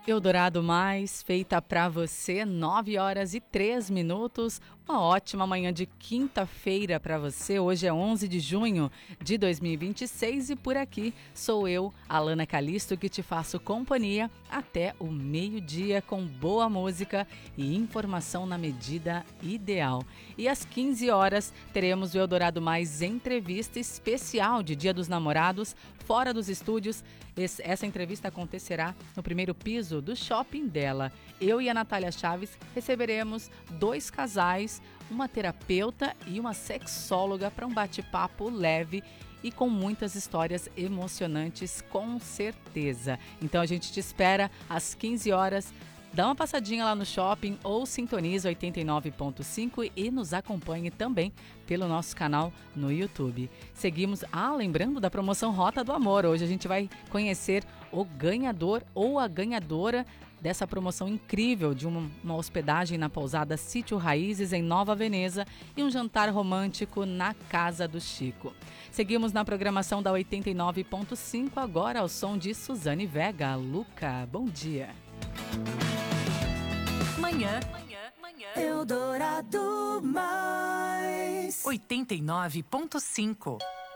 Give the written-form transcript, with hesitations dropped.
Eldorado Mais, feita pra você, 9h03. Uma ótima manhã de quinta-feira pra você. Hoje é 11 de junho de 2026 e por aqui sou eu, Alana Calisto, que te faço companhia até o meio-dia com boa música e informação na medida ideal. E às 15 horas teremos o Eldorado Mais entrevista especial de Dia dos Namorados, fora dos estúdios. Essa entrevista acontecerá no primeiro piso do shopping dela. Eu e a Natália Chaves receberemos 2 casais, uma terapeuta e uma sexóloga para um bate-papo leve e com muitas histórias emocionantes, com certeza. Então a gente te espera às 15 horas. Dá uma passadinha lá no shopping ou sintoniza 89.5 e nos acompanhe também pelo nosso canal no YouTube. Seguimos, lembrando da promoção Rota do Amor. Hoje a gente vai conhecer o ganhador ou a ganhadora dessa promoção incrível de uma hospedagem na pousada Sítio Raízes em Nova Veneza e um jantar romântico na casa do Chico. Seguimos na programação da 89.5 agora ao som de Suzane Vega. Luca, bom dia. Manhã Eldorado Mais 89.5.